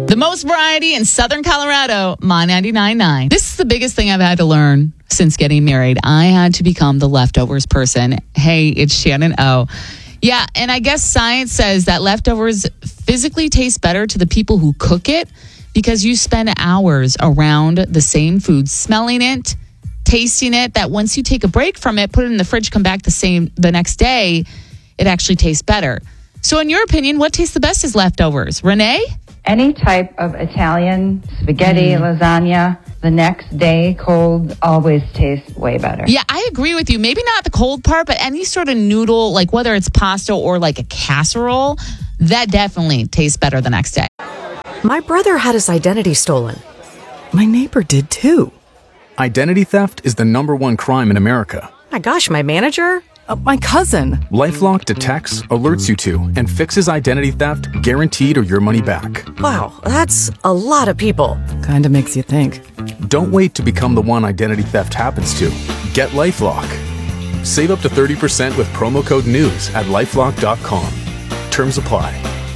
The most variety in Southern Colorado, My 99.9. This is the biggest thing I've had to learn since getting married. I had to become the leftovers person. Hey, it's Shannon O. Yeah, and I guess science says that leftovers physically taste better to the people who cook it because you spend hours around the same food, smelling it, tasting it, that once you take a break from it, put it in the fridge, come back the next day, it actually tastes better. So in your opinion, what tastes the best as leftovers? Renee? Any type of Italian spaghetti, lasagna, the next day cold always tastes way better. Yeah, I agree with you. Maybe not the cold part, but any sort of noodle, like whether it's pasta or like a casserole, that definitely tastes better the next day. My brother had his identity stolen. My neighbor did too. Identity theft is the #1 crime in America. My gosh, my manager? My cousin. LifeLock detects, alerts you to, and fixes identity theft guaranteed or your money back. Wow, that's a lot of people. Kinda makes you think. Don't wait to become the one identity theft happens to. Get LifeLock. Save up to 30% with promo code NEWS at LifeLock.com. Terms apply.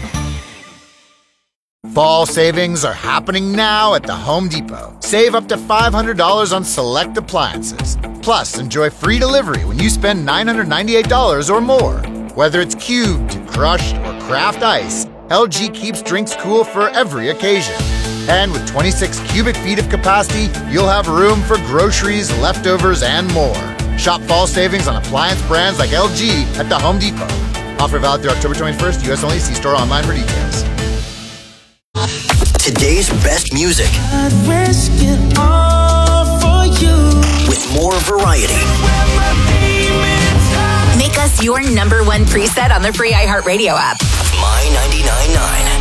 Fall savings are happening now at the Home Depot. Save up to $500 on select appliances. Plus, enjoy free delivery when you spend $998 or more. Whether it's cubed, crushed, or craft ice, LG keeps drinks cool for every occasion. And with 26 cubic feet of capacity, you'll have room for groceries, leftovers, and more. Shop fall savings on appliance brands like LG at the Home Depot. Offer valid through October 21st, U.S. only. See store online for details. Today's best music. I'd risk it all for you. With more variety. Make us your #1 preset on the free iHeartRadio app. My 99.9.